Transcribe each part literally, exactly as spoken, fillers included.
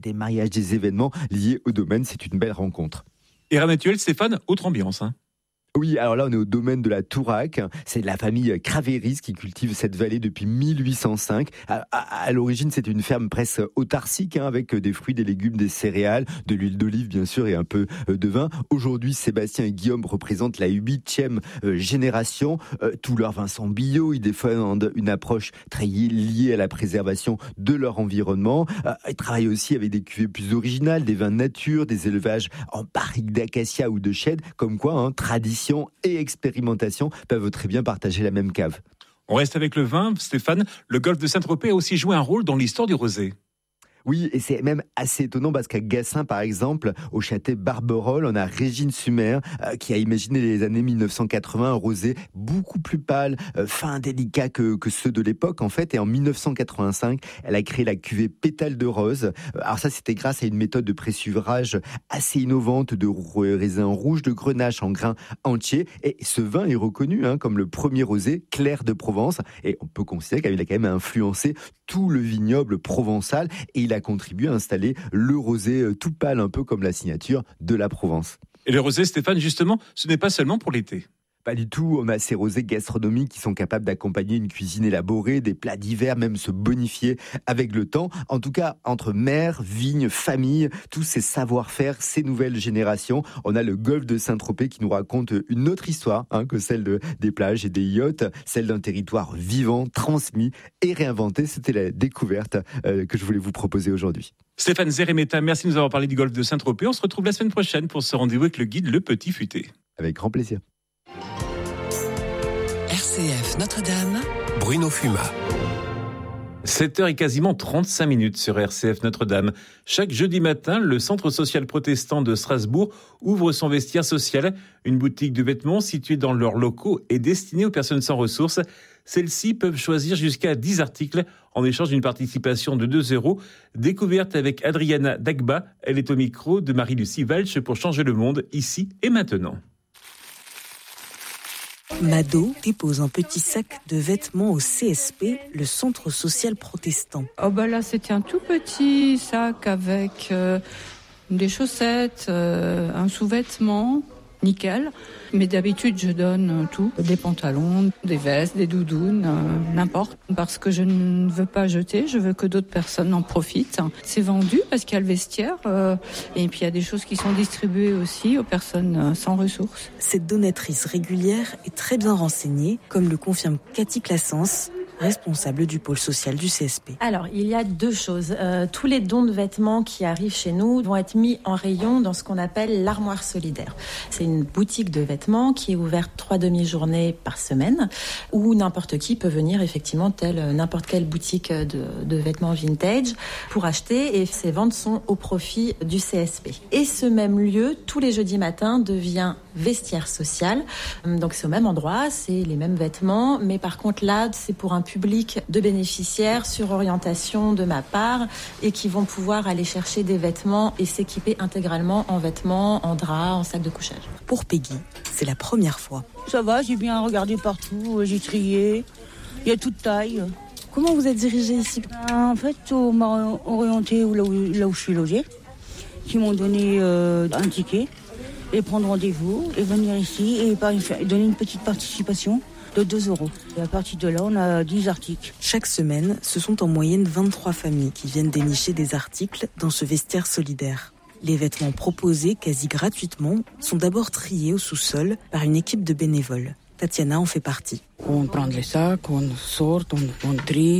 des mariages, des événements liés au domaine. C'est une belle rencontre. Et Ramatuel, Stéphane, autre ambiance. Hein. Oui, alors là, on est au domaine de la Touraque. C'est la famille Cravéris qui cultive cette vallée depuis mille huit cent cinq. À, à, à l'origine, c'est une ferme presque autarcique, hein, avec des fruits, des légumes, des céréales, de l'huile d'olive, bien sûr, et un peu de vin. Aujourd'hui, Sébastien et Guillaume représentent la huitième génération. Euh, tous leurs vins sont bio. Ils défendent une approche très liée à la préservation de leur environnement. Euh, ils travaillent aussi avec des cuvées plus originales, des vins nature, des élevages en barriques d'acacia ou de chèvre. Comme quoi, hein, tradition et expérimentation peuvent très bien partager la même cave. On reste avec le vin, Stéphane. Le golfe de Saint-Tropez a aussi joué un rôle dans l'histoire du rosé. Oui, et c'est même assez étonnant parce qu'à Gassin, par exemple, au château Barberolles, on a Régine Sumer euh, qui a imaginé les années mille neuf cent quatre-vingts un rosé beaucoup plus pâle, euh, fin, délicat que, que ceux de l'époque, en fait. Et en mille neuf cent quatre-vingt-cinq, elle a créé la cuvée Pétale de rose. Alors ça, c'était grâce à une méthode de pressuvrage assez innovante de raisin rouge de Grenache en grains entiers. Et ce vin est reconnu hein, comme le premier rosé clair de Provence. Et on peut considérer qu'il a quand même influencé tout le vignoble provençal et il a contribué à installer le rosé tout pâle, un peu comme la signature de la Provence. Et le rosé, Stéphane, justement, ce n'est pas seulement pour l'été. Pas du tout, on a ces rosés gastronomiques qui sont capables d'accompagner une cuisine élaborée, des plats divers, même se bonifier avec le temps. En tout cas, entre mer, vigne, famille, tous ces savoir-faire, ces nouvelles générations, on a le golfe de Saint-Tropez qui nous raconte une autre histoire hein, que celle de, des plages et des yachts, celle d'un territoire vivant, transmis et réinventé. C'était la découverte euh, que je voulais vous proposer aujourd'hui. Stéphane Zeremeta, merci de nous avoir parlé du golfe de Saint-Tropez. On se retrouve la semaine prochaine pour ce rendez-vous avec le guide Le Petit Futé. Avec grand plaisir. R C F Notre-Dame, Bruno Fumat. sept heures et quasiment trente-cinq minutes sur R C F Notre-Dame. Chaque jeudi matin, le Centre social protestant de Strasbourg ouvre son vestiaire social, une boutique de vêtements située dans leurs locaux et destinée aux personnes sans ressources. Celles-ci peuvent choisir jusqu'à dix articles en échange d'une participation de deux euros. Découverte avec Adriana Dagba. Elle est au micro de Marie-Lucie Walsh pour changer le monde ici et maintenant. Mado dépose un petit sac de vêtements au C S P, le Centre social protestant. Oh bah là, c'était un tout petit sac avec euh, des chaussettes, euh, un sous-vêtement, nickel. Mais d'habitude, je donne tout, des pantalons, des vestes, des doudounes, euh, n'importe. Parce que je ne veux pas jeter, je veux que d'autres personnes en profitent. C'est vendu parce qu'il y a le vestiaire euh, et puis il y a des choses qui sont distribuées aussi aux personnes euh, sans ressources. Cette donatrice régulière est très bien renseignée, comme le confirme Cathy Classens, responsable du pôle social du C S P. Alors, il y a deux choses. Euh, tous les dons de vêtements qui arrivent chez nous vont être mis en rayon dans ce qu'on appelle l'armoire solidaire. C'est une boutique de vêtements qui est ouverte trois demi-journées par semaine, où n'importe qui peut venir, effectivement, telle n'importe quelle boutique de, de vêtements vintage, pour acheter, et ces ventes sont au profit du C S P. Et ce même lieu, tous les jeudis matins, devient vestiaire social. Donc c'est au même endroit, c'est les mêmes vêtements, mais par contre là, c'est pour un public de bénéficiaires sur orientation de ma part et qui vont pouvoir aller chercher des vêtements et s'équiper intégralement en vêtements, en draps, en sacs de couchage. Pour Peggy, c'est la première fois. Ça va, j'ai bien regardé partout, j'ai trié, il y a toute taille. Comment vous êtes dirigée ici ? En fait, on m'a orienté là où, là où je suis logée, qui m'ont donné euh, un ticket et prendre rendez-vous et venir ici et donner une petite participation de deux euros. Et à partir de là, on a dix articles. Chaque semaine, ce sont en moyenne vingt-trois familles qui viennent dénicher des articles dans ce vestiaire solidaire. Les vêtements proposés quasi gratuitement sont d'abord triés au sous-sol par une équipe de bénévoles. Tatiana en fait partie. On prend les sacs, on sort, on, on trie.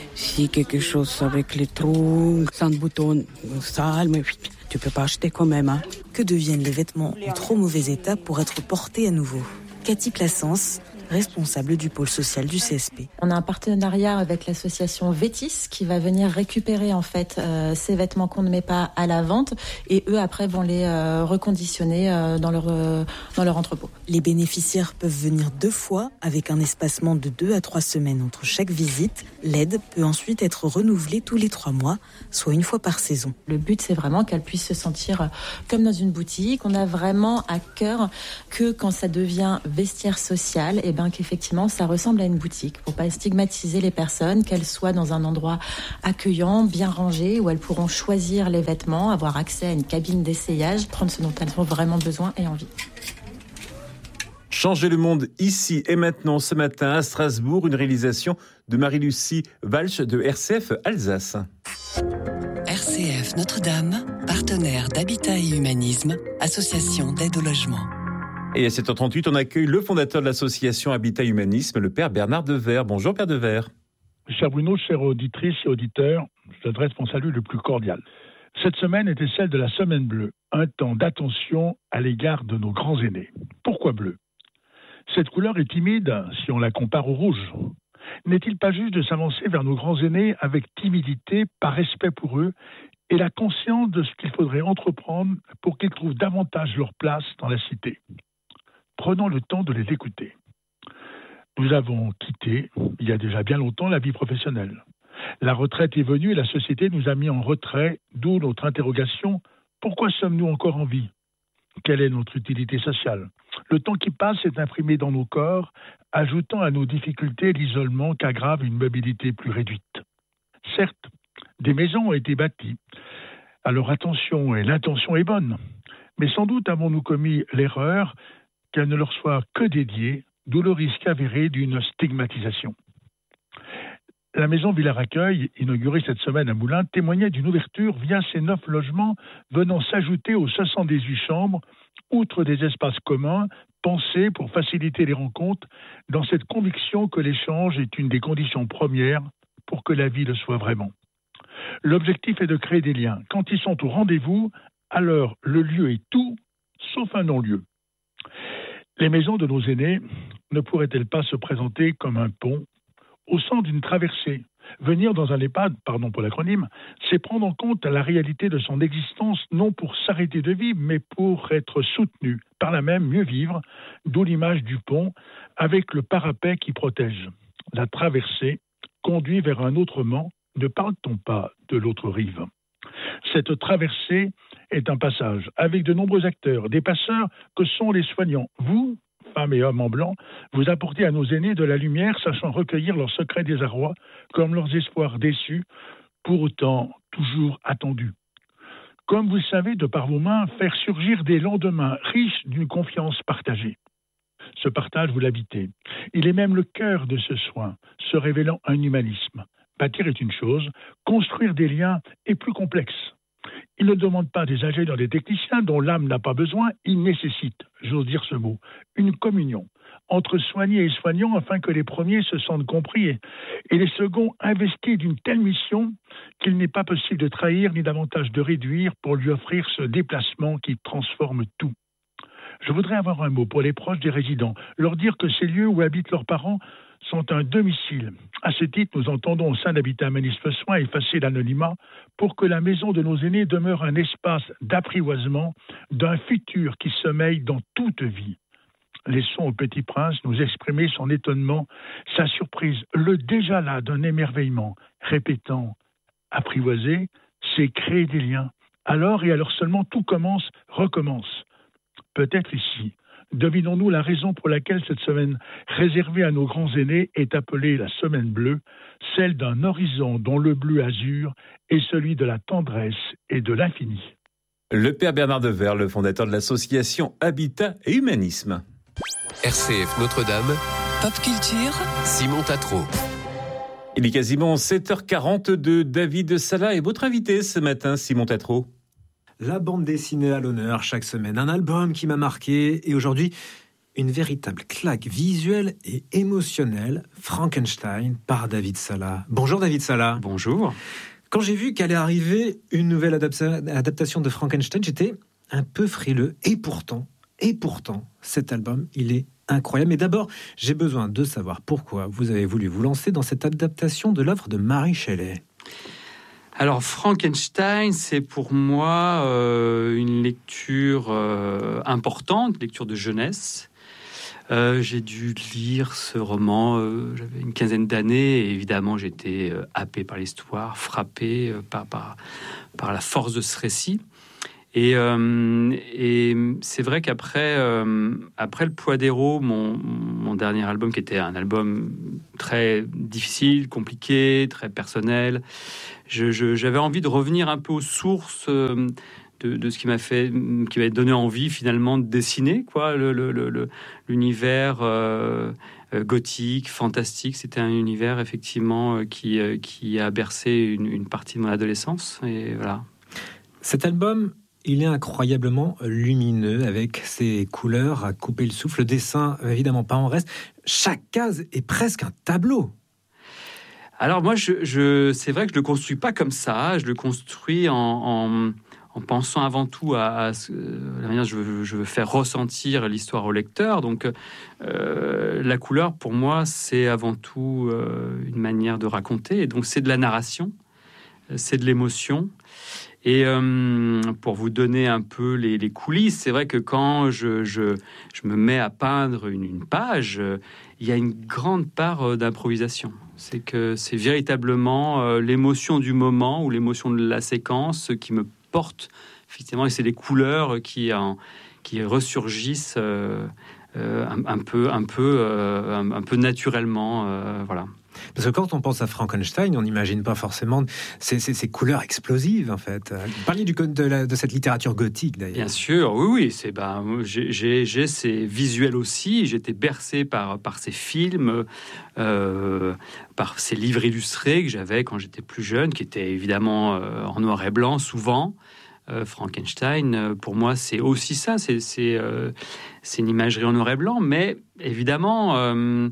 Si quelque chose avec les trous, sans bouton, sale, mais tu peux pas acheter quand même. Hein. Que deviennent les vêtements en trop mauvais état pour être portés à nouveau ? Cathy Classens, responsable du pôle social du C S P. On a un partenariat avec l'association Vétis qui va venir récupérer en fait euh, ces vêtements qu'on ne met pas à la vente et eux après vont les euh, reconditionner euh, dans leur euh, dans leur entrepôt. Les bénéficiaires peuvent venir deux fois avec un espacement de deux à trois semaines entre chaque visite. L'aide peut ensuite être renouvelée tous les trois mois, soit une fois par saison. Le but c'est vraiment qu'elle puisse se sentir comme dans une boutique. On a vraiment à cœur que quand ça devient vestiaire social, et ben, qu'effectivement, ça ressemble à une boutique, pour pas stigmatiser les personnes, qu'elles soient dans un endroit accueillant, bien rangé, où elles pourront choisir les vêtements, avoir accès à une cabine d'essayage, prendre ce dont elles ont vraiment besoin et envie. Changer le monde ici et maintenant ce matin à Strasbourg, une réalisation de Marie-Lucie Walsh de R C F Alsace. R C F Notre-Dame, partenaire d'Habitat et Humanisme, association d'aide au logement. Et à sept heures trente-huit, on accueille le fondateur de l'association Habitat et Humanisme, le père Bernard Devers. Bonjour père Devers. Cher Bruno, chères auditrices et auditeurs, je t'adresse mon salut le plus cordial. Cette semaine était celle de la Semaine bleue, un temps d'attention à l'égard de nos grands aînés. Pourquoi bleu ? Cette couleur est timide si on la compare au rouge. N'est-il pas juste de s'avancer vers nos grands aînés avec timidité, par respect pour eux, et la conscience de ce qu'il faudrait entreprendre pour qu'ils trouvent davantage leur place dans la cité ? Prenons le temps de les écouter. Nous avons quitté, il y a déjà bien longtemps, la vie professionnelle. La retraite est venue et la société nous a mis en retrait, d'où notre interrogation, pourquoi sommes-nous encore en vie ? Quelle est notre utilité sociale ? Le temps qui passe est imprimé dans nos corps, ajoutant à nos difficultés l'isolement qu'aggrave une mobilité plus réduite. Certes, des maisons ont été bâties. Alors attention, et l'intention est bonne. Mais sans doute avons-nous commis l'erreur qu'elles ne leur soient que dédiées, d'où le risque avéré d'une stigmatisation. La maison Villars-Accueil, inaugurée cette semaine à Moulins, témoignait d'une ouverture via ses neuf logements venant s'ajouter aux soixante-dix-huit chambres, outre des espaces communs, pensés pour faciliter les rencontres, dans cette conviction que l'échange est une des conditions premières pour que la vie le soit vraiment. L'objectif est de créer des liens. Quand ils sont au rendez-vous, alors le lieu est tout, sauf un non-lieu. Les maisons de nos aînés ne pourraient-elles pas se présenter comme un pont au centre d'une traversée ? Venir dans un EHPAD, pardon pour l'acronyme, c'est prendre en compte la réalité de son existence, non pour s'arrêter de vivre, mais pour être soutenu, par là même mieux vivre, d'où l'image du pont, avec le parapet qui protège. La traversée conduit vers un autre Mans, ne parle-t-on pas de l'autre rive ? Cette traversée est un passage, avec de nombreux acteurs, des passeurs que sont les soignants. Vous, femmes et hommes en blanc, vous apportez à nos aînés de la lumière, sachant recueillir leurs secrets désarroi, comme leurs espoirs déçus, pour autant toujours attendus. Comme vous le savez, de par vos mains, faire surgir des lendemains riches d'une confiance partagée. Ce partage, vous l'habitez. Il est même le cœur de ce soin, se révélant un humanisme. Bâtir est une chose, construire des liens est plus complexe. Il ne demande pas des ingénieurs, des techniciens dont l'âme n'a pas besoin, il nécessite, j'ose dire ce mot, une communion entre soignés et soignants afin que les premiers se sentent compris et les seconds investis d'une telle mission qu'il n'est pas possible de trahir ni davantage de réduire pour lui offrir ce déplacement qui transforme tout. Je voudrais avoir un mot pour les proches des résidents, leur dire que ces lieux où habitent leurs parents sont un domicile. À ce titre, nous entendons au sein d'Habitat Humanisme Soins effacer l'anonymat pour que la maison de nos aînés demeure un espace d'apprivoisement d'un futur qui sommeille dans toute vie. Laissons au Petit Prince nous exprimer son étonnement, sa surprise, le déjà là d'un émerveillement, répétant « apprivoiser, c'est créer des liens. Alors et alors seulement tout commence, recommence. » Peut-être ici, devinons-nous la raison pour laquelle cette semaine réservée à nos grands aînés est appelée la Semaine bleue, celle d'un horizon dont le bleu azur est celui de la tendresse et de l'infini. Le père Bernard Devers, le fondateur de l'association Habitat et Humanisme. R C F Notre-Dame, Pop Culture, Simon Tatro. Il est quasiment sept heures quarante de David Sala et votre invité ce matin, Simon Tatro. La bande dessinée à l'honneur chaque semaine, un album qui m'a marqué et aujourd'hui une véritable claque visuelle et émotionnelle, Frankenstein par David Sala. Bonjour David Sala. Bonjour. Quand j'ai vu qu'allait arriver une nouvelle adapta- adaptation de Frankenstein, j'étais un peu frileux et pourtant, et pourtant, cet album, il est incroyable. Mais d'abord, j'ai besoin de savoir pourquoi vous avez voulu vous lancer dans cette adaptation de l'œuvre de Mary Shelley. Alors, Frankenstein, c'est pour moi euh, une lecture euh, importante, lecture de jeunesse. Euh, j'ai dû lire ce roman, euh, j'avais une quinzaine d'années, et évidemment, j'étais euh, happé par l'histoire, frappé euh, par, par, par la force de ce récit. Et, euh, et c'est vrai qu'après euh, après le Poids d'Héros, mon, mon dernier album, qui était un album très difficile, compliqué, très personnel, je, je, j'avais envie de revenir un peu aux sources euh, de, de ce qui m'a fait, qui m'a donné envie finalement de dessiner, quoi, le, le, le, l'univers euh, gothique, fantastique. C'était un univers effectivement qui, qui a bercé une, une partie de mon adolescence. Et voilà. Cet album, il est incroyablement lumineux, avec ses couleurs à couper le souffle. Le dessin, évidemment, pas en reste. Chaque case est presque un tableau. Alors moi, je, je, c'est vrai que je le construis pas comme ça. Je le construis en, en, en pensant avant tout à, à ce, la manière dont je veux, je veux faire ressentir l'histoire au lecteur. Donc, euh, la couleur, pour moi, c'est avant tout euh, une manière de raconter. Et donc, c'est de la narration, c'est de l'émotion. Et euh, pour vous donner un peu les, les coulisses, c'est vrai que quand je, je, je me mets à peindre une, une page, euh, il y a une grande part euh, d'improvisation. C'est que c'est véritablement euh, l'émotion du moment ou l'émotion de la séquence qui me porte, effectivement, et c'est les couleurs qui, en, qui ressurgissent euh, euh, un, un peu, un peu, euh, un, un peu naturellement, euh, voilà. Parce que quand on pense à Frankenstein, on n'imagine pas forcément ces, ces, ces couleurs explosives, en fait. Vous parliez du, de, la, de cette littérature gothique, d'ailleurs. Bien sûr, oui, oui. C'est, ben, j'ai, j'ai, j'ai ces visuels aussi. J'étais bercé par, par ces films, euh, par ces livres illustrés que j'avais quand j'étais plus jeune, qui étaient évidemment euh, en noir et blanc, souvent. Euh, Frankenstein, euh, pour moi, c'est aussi ça. C'est, c'est, euh, c'est une imagerie en noir et blanc, mais évidemment... Euh,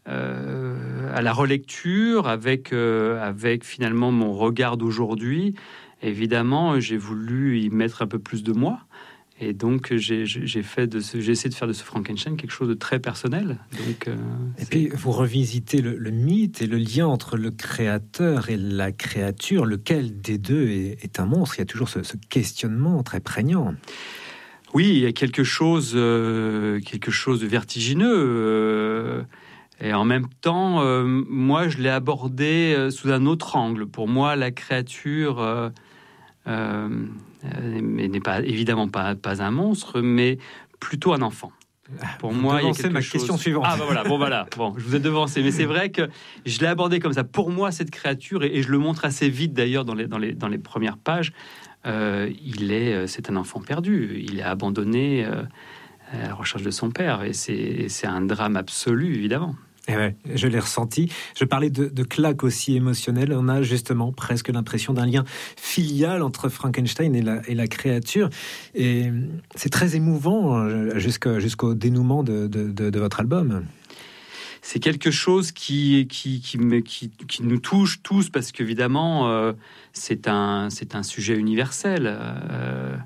Euh, à la relecture, avec, euh, avec finalement mon regard d'aujourd'hui, évidemment, j'ai voulu y mettre un peu plus de moi. Et donc, j'ai, j'ai, fait de ce, j'ai essayé de faire de ce Frankenstein quelque chose de très personnel. Donc, euh, et puis, vous revisitez le, le mythe et le lien entre le créateur et la créature. Lequel des deux est, est un monstre? Il y a toujours ce, ce questionnement très prégnant. Oui, il y a quelque chose, euh, quelque chose de vertigineux. Euh, Et en même temps, euh, moi, je l'ai abordé euh, sous un autre angle. Pour moi, la créature euh, euh, n'est pas, évidemment pas, pas un monstre, mais plutôt un enfant. Pour vous moi, il y a quelque ma chose... question suivante. Ah, bah voilà, bon, voilà. Bon, je vous ai devancé. Mais c'est vrai que je l'ai abordé comme ça. Pour moi, cette créature, et, et je le montre assez vite d'ailleurs dans les, dans les, dans les premières pages, euh, il est, c'est un enfant perdu. Il est abandonné euh, à la recherche de son père. Et c'est, c'est un drame absolu, évidemment. Et ouais, je l'ai ressenti. Je parlais de, de claques aussi émotionnelles. On a justement presque l'impression d'un lien filial entre Frankenstein et la, et la créature. Et c'est très émouvant jusqu'au, jusqu'au dénouement de, de, de, de votre album. C'est quelque chose qui, qui, qui, me, qui, qui nous touche tous, parce qu'évidemment, euh, c'est, un, c'est un sujet universel. Euh,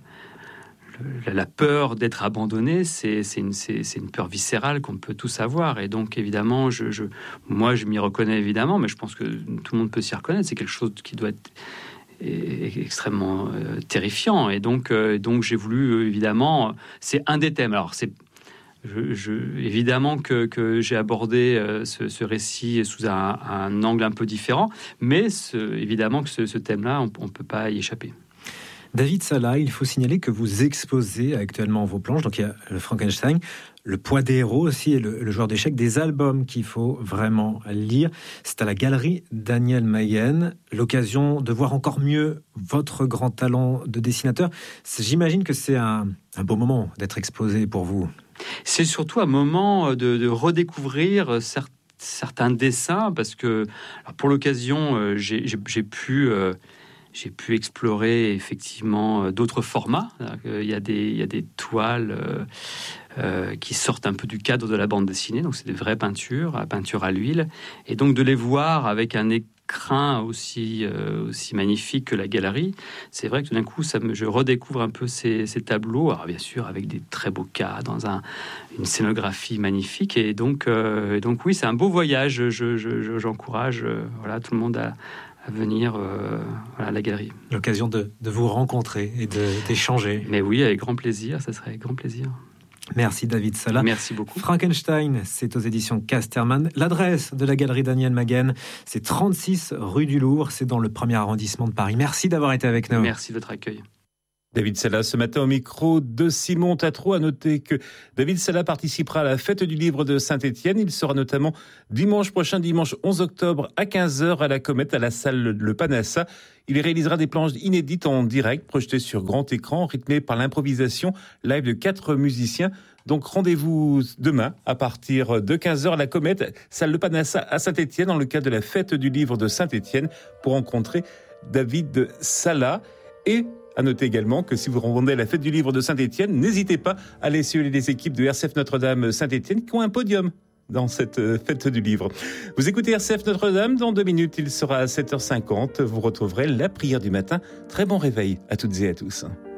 La peur d'être abandonné, c'est, c'est, une, c'est, c'est une peur viscérale qu'on peut tous avoir. Et donc, évidemment, je, je, moi, je m'y reconnais évidemment, mais je pense que tout le monde peut s'y reconnaître. C'est quelque chose qui doit être extrêmement euh, terrifiant. Et donc, euh, donc, j'ai voulu, euh, évidemment... C'est un des thèmes. Alors, c'est... Je, je, évidemment que, que j'ai abordé euh, ce, ce récit sous un, un angle un peu différent, mais ce, évidemment que ce, ce thème-là, on ne peut pas y échapper. David Sala, il faut signaler que vous exposez actuellement vos planches. Donc il y a le Frankenstein, le Poids d'Héros aussi et le, le Joueur d'échecs, des albums qu'il faut vraiment lire. C'est à la galerie Daniel Maguen, l'occasion de voir encore mieux votre grand talent de dessinateur. J'imagine que c'est un, un beau moment d'être exposé pour vous. C'est surtout un moment de, de redécouvrir certains, certains dessins, parce que alors pour l'occasion, euh, j'ai, j'ai, j'ai pu... Euh, J'ai pu explorer effectivement d'autres formats. Il y a des, il y a des toiles euh, euh, qui sortent un peu du cadre de la bande dessinée. Donc, c'est des vraies peintures, la peinture à l'huile. Et donc, de les voir avec un écrin aussi, euh, aussi magnifique que la galerie, c'est vrai que tout d'un coup, ça me, je redécouvre un peu ces, ces tableaux. Alors, bien sûr, avec des très beaux cas, dans un, une scénographie magnifique. Et donc, euh, et donc oui, c'est un beau voyage. Je, je, je, j'encourage euh, voilà, tout le monde à... à venir euh, voilà, à la galerie. L'occasion de, de vous rencontrer et de, d'échanger. Mais oui, avec grand plaisir, ça serait avec grand plaisir. Merci David Sala. Merci beaucoup. Frankenstein, c'est aux éditions Casterman. L'adresse de la galerie Daniel Maguen, c'est trente-six rue du Louvre, c'est dans le premier arrondissement de Paris. Merci d'avoir été avec nous. Merci de votre accueil. David Sala, ce matin au micro de Simon Tatro. À noter que David Sala participera à la fête du livre de Saint-Étienne. Il sera notamment dimanche prochain, dimanche onze octobre à quinze heures à la Comète, à la salle Le Panassa. Il réalisera des planches inédites en direct, projetées sur grand écran, rythmées par l'improvisation live de quatre musiciens. Donc rendez-vous demain à partir de quinze heures à la Comète, salle Le Panassa à Saint-Étienne, dans le cadre de la fête du livre de Saint-Étienne, pour rencontrer David Sala. Et à noter également que si vous rendez à la fête du livre de Saint-Étienne, n'hésitez pas à aller suivre les équipes de R C F Notre-Dame Saint-Étienne qui ont un podium dans cette fête du livre. Vous écoutez R C F Notre-Dame, dans deux minutes, il sera à sept heures cinquante. Vous retrouverez la prière du matin. Très bon réveil à toutes et à tous.